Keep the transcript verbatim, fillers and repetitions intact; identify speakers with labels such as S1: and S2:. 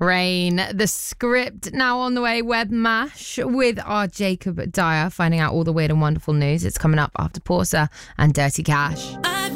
S1: Rain, the script now on the way. Web Mash with our Jacob Dyer, finding out all the weird and wonderful news. It's coming up after Portia and Dirty Cash.